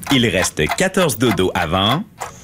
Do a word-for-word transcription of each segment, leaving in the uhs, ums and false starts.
Il reste quatorze dodos avant...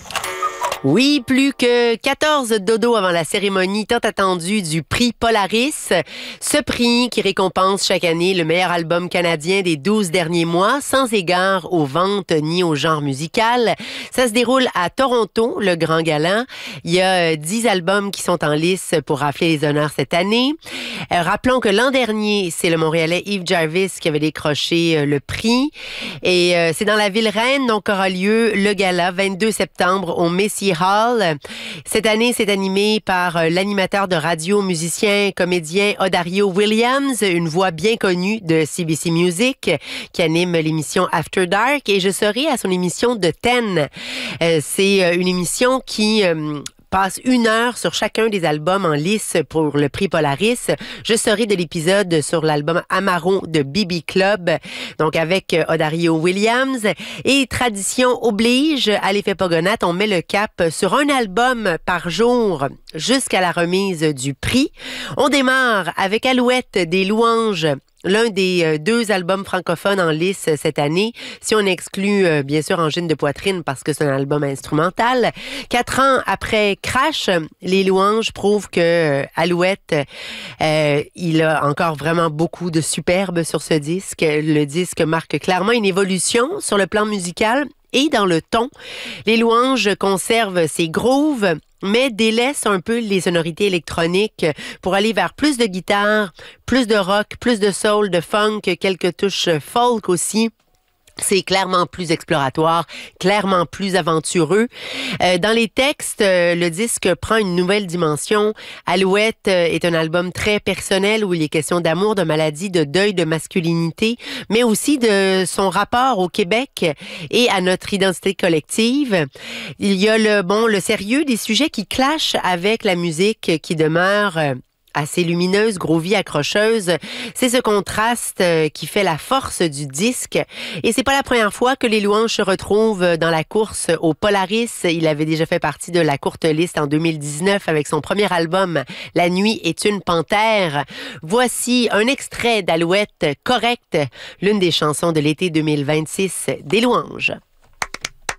Oui, plus que quatorze dodos avant la cérémonie tant attendue du prix Polaris. Ce prix qui récompense chaque année le meilleur album canadien des douze derniers mois, sans égard aux ventes ni au genre musical. Ça se déroule à Toronto, le Grand Gala. Il y a dix albums qui sont en lice pour rafler les honneurs cette année. Euh, rappelons que l'an dernier, c'est le Montréalais Yves Jarvis qui avait décroché euh, le prix. Et euh, c'est dans la ville reine donc aura lieu le gala vingt-deux septembre au Messier Hall. Cette année, c'est animé par euh, l'animateur de radio, musicien, comédien Odario Williams, une voix bien connue de C B C Music, qui anime l'émission After Dark. Et je serai à son émission de Ten. Euh, c'est euh, une émission qui... Euh, passe une heure sur chacun des albums en lice pour le prix Polaris. Je serai de l'épisode sur l'album Amaro de B B Club, donc avec Odario Williams. Et tradition oblige, à l'effet Pogonat, on met le cap sur un album par jour jusqu'à la remise du prix. On démarre avec Alouette des Louanges, l'un des deux albums francophones en lice cette année, si on exclut bien sûr Angine de poitrine parce que c'est un album instrumental. Quatre ans après Crash, les Louanges prouvent que Alouette, euh, il a encore vraiment beaucoup de superbe sur ce disque. Le disque marque clairement une évolution sur le plan musical et dans le ton. Les Louanges conservent ses grooves, mais délaisse un peu les sonorités électroniques pour aller vers plus de guitare, plus de rock, plus de soul, de funk, quelques touches folk aussi. C'est clairement plus exploratoire, clairement plus aventureux. Euh, dans les textes, euh, le disque prend une nouvelle dimension. Alouette euh, est un album très personnel où il est question d'amour, de maladie, de deuil, de masculinité, mais aussi de son rapport au Québec et à notre identité collective. Il y a le bon, le sérieux des sujets qui clashent avec la musique qui demeure euh, assez lumineuse, groovy, accrocheuse. C'est ce contraste qui fait la force du disque. Et c'est pas la première fois que les Louanges se retrouvent dans la course au Polaris. Il avait déjà fait partie de la courte liste en deux mille dix-neuf avec son premier album, La nuit est une panthère. Voici un extrait d'Alouette, Correct, l'une des chansons de l'été deux mille vingt-six des Louanges.